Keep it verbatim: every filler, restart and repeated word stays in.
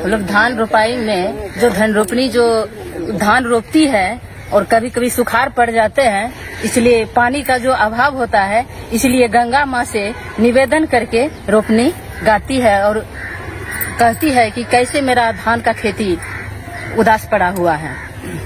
हम लोग धान रोपाई में जो धन रोपनी जो धान रोपती है और कभी कभी सुखाड़ पड़ जाते हैं, इसलिए पानी का जो अभाव होता है, इसलिए गंगा माँ से निवेदन करके रोपनी गाती है और कहती है कि कैसे मेरा धान का खेती उदास पड़ा हुआ है।